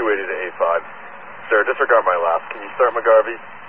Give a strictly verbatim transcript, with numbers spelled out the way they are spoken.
two eighty to A five. Sir, disregard my last. Can you start McGarvey?